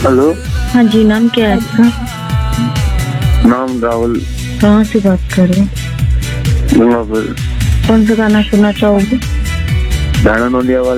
Hello. हाँ जी, नाम क्या है आपका? नाम राहुल। कहाँ से बात कर रहे हैं? गंगापुर। कौन सा गाना सुनना चाहोगे? गाना नोलिया वाला।